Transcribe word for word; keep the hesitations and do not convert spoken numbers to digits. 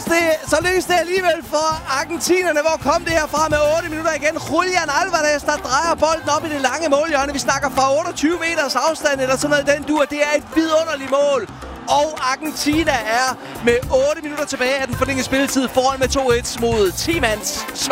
det, så lykkes det alligevel for argentinerne. Hvor kom det herfra med otte minutter igen? Julian Alvarez, der drejer bolden op i det lange målhjørne. Vi snakker fra otteogtyve meters afstand eller sådan noget den dur. Det er et vidunderligt mål. Og Argentina er med otte minutter tilbage af den forlængede spilletid foran med to et mod ti mands